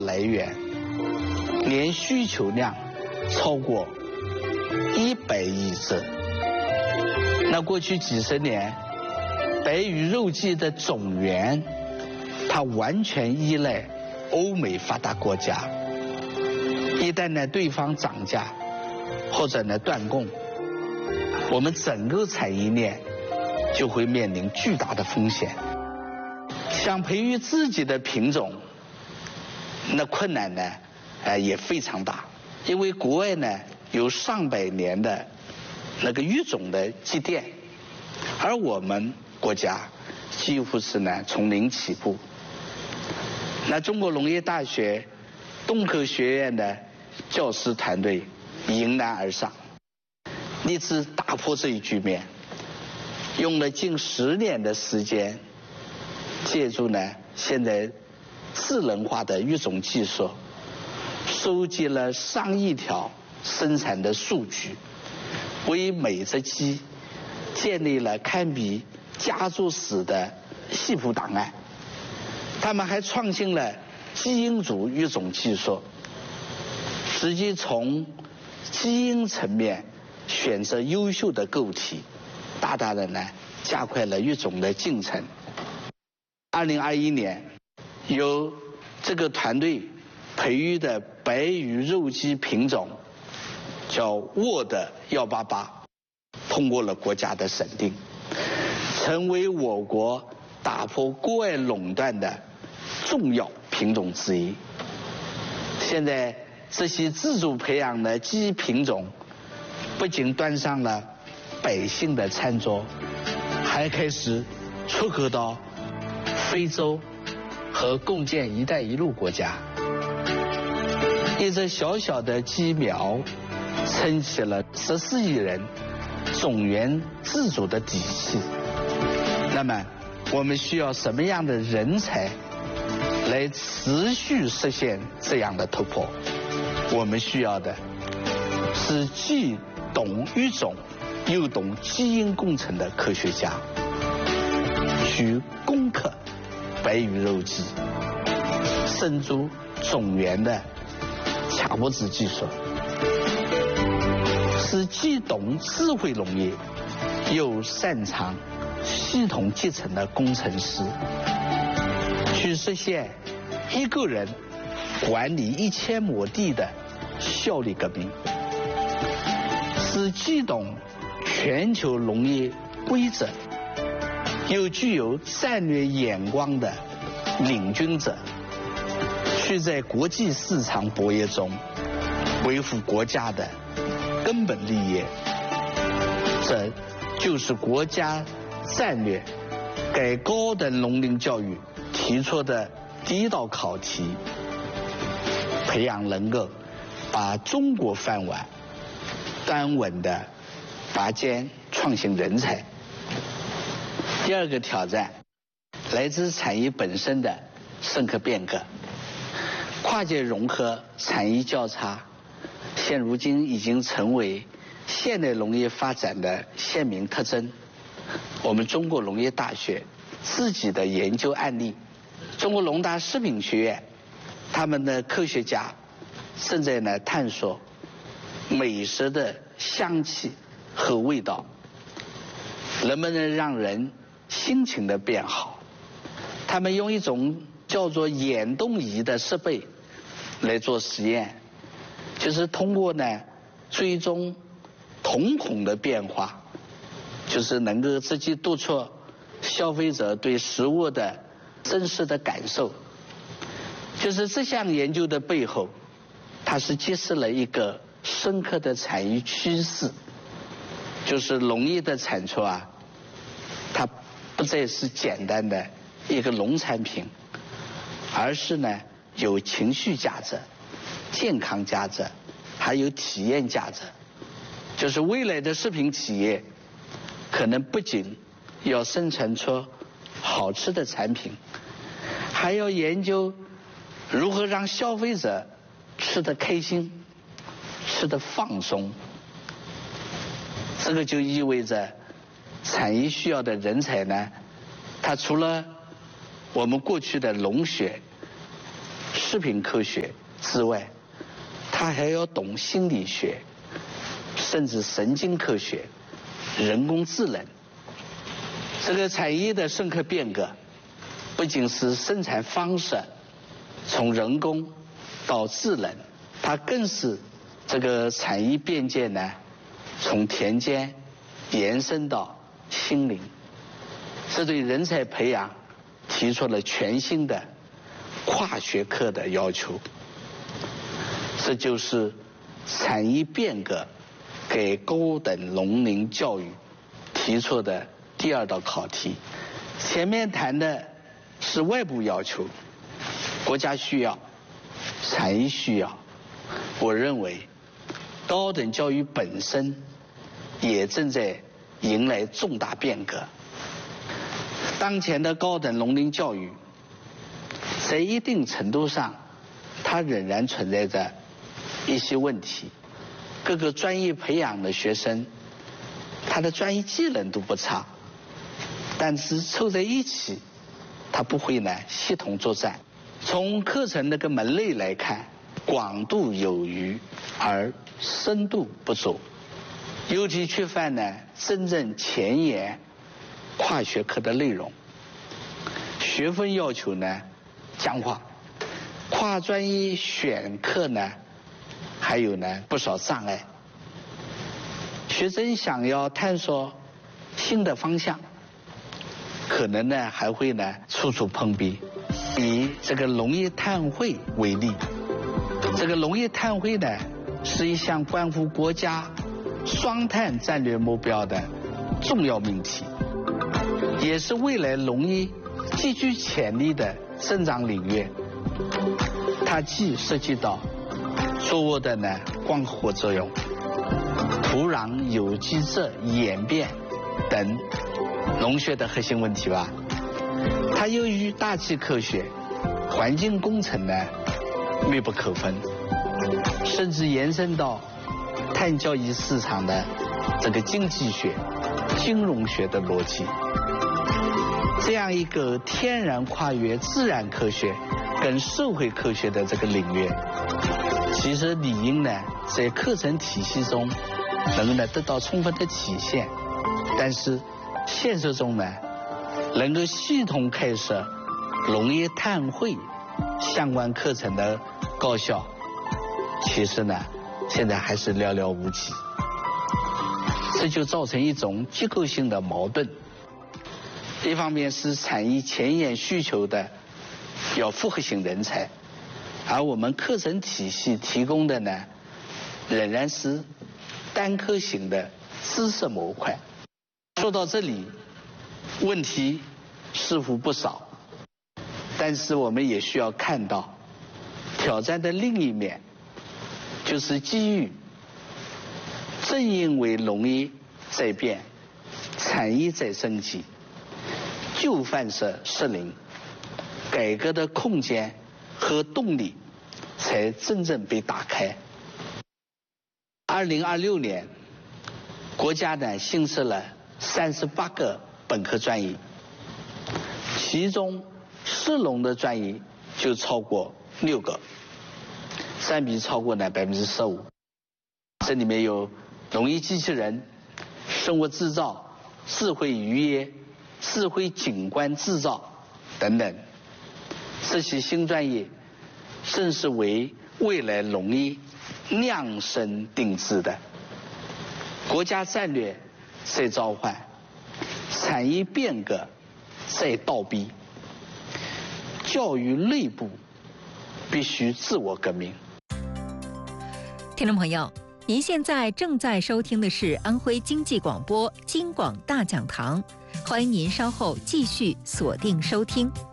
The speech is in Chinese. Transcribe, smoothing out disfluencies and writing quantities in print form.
来源，年需求量超过100亿只。那过去几十年，白鱼肉鸡的种源，它完全依赖欧美发达国家。一旦呢对方涨价，或者呢断供，我们整个产业链就会面临巨大的风险。想培育自己的品种，那困难呢，也非常大，因为国外呢有上百年的那个育种的积淀，而我们国家几乎是呢从零起步。那中国农业大学东科学院的教师团队迎难而上，立志打破这一局面，用了近10年的时间，借助呢现在智能化的育种技术，收集了上亿条生产的数据，为每只鸡建立了堪比家族史的系谱档案。他们还创新了基因组育种技术，直接从基因层面选择优秀的个体，大大的呢加快了育种的进程。2021年，由这个团队培育的白鱼肉鸡品种叫沃德188，通过了国家的审定，成为我国打破国外垄断的重要品种之一。现在这些自主培养的鸡品种不仅端上了百姓的餐桌，还开始出口到非洲和共建“一带一路”国家。一只小小的鸡苗撑起了14亿人种源自主的底气。那么我们需要什么样的人才来持续实现这样的突破？我们需要的是既懂育种又懂基因工程的科学家，去攻克白鱼肉鸡、生猪种源的卡脖子技术，是既懂智慧农业又擅长系统集成的工程师，去实现一个人管理1000亩地的效率革命，是既懂全球农业规则又具有战略眼光的领军者，去在国际市场博弈中维护国家的根本利益。这就是国家战略给高等农林教育提出的第一道考题，培养能够把中国饭碗端稳的拔尖创新人才。第二个挑战来自产业本身的深刻变革，跨界融合、产业交叉，现如今已经成为现代农业发展的鲜明特征。我们中国农业大学自己的研究案例，中国农大食品学院他们的科学家正在呢探索美食的香气和味道能不能让人心情的变好。他们用一种叫做眼动仪的设备来做实验，就是通过呢追踪瞳孔的变化，就是能够直接督促消费者对食物的真实的感受。就是这项研究的背后，它是揭示了一个深刻的产业趋势，就是农业的产出啊，它不再是简单的一个农产品，而是呢有情绪价值、健康价值，还有体验价值。就是未来的食品企业可能不仅要生产出好吃的产品，还要研究如何让消费者吃得开心、吃得放松。这个就意味着产业需要的人才呢，他除了我们过去的农学、 食品科学之外，他还要懂心理学，甚至神经科学、人工智能。这个产业的深刻变革，不仅是生产方式从人工到智能，它更是这个产业边界呢，从田间延伸到心灵。这对人才培养提出了全新的跨学科的要求。这就是产业变革给高等农林教育提出的第二道考题。前面谈的是外部要求，国家需要，产业需要。我认为高等教育本身也正在迎来重大变革。当前的高等农林教育在一定程度上它仍然存在着一些问题。各个专业培养的学生他的专业技能都不差，但是凑在一起他不会呢系统作战。从课程那个门类来看，广度有余而深度不足，尤其缺乏呢真正前沿跨学科的内容，学分要求呢僵化，跨专业选课呢还有呢不少障碍。学生想要探索新的方向，可能呢还会呢处处碰壁。以这个农业碳汇为例，这个农业碳汇呢是一项关乎国家双碳战略目标的重要命题，也是未来农业极具潜力的增长领域。它既涉及到作物的呢光合作用、土壤有机质演变等农学的核心问题吧。它又与大气科学、环境工程呢密不可分，甚至延伸到碳交易市场的这个经济学、金融学的逻辑。这样一个天然跨越自然科学跟社会科学的这个领域，其实理应呢在课程体系中能够得到充分的体现，但是现实中呢能够系统开设农业碳汇相关课程的高校，其实呢现在还是寥寥无几。这就造成一种结构性的矛盾，一方面是产业前沿需求的要复合型人才，而我们课程体系提供的呢仍然是单科型的知识模块。说到这里，问题似乎不少，但是我们也需要看到挑战的另一面，就是机遇。正因为农业在变，产业在升级，旧范式失灵，改革的空间和动力才真正被打开。2026年，国家呢新设了38个本科专业，其中适农的专业就超过6个，占比超过呢15%。这里面有农业机器人、生物制造、智慧渔业、智慧景观制造等等。这些新专业正是为未来农业量身定制的。国家战略在召唤，产业变革在倒逼，教育内部必须自我革命。 听众朋友，您现在正在收听的是安徽经济广播金广大讲堂，欢迎您稍后继续锁定收听。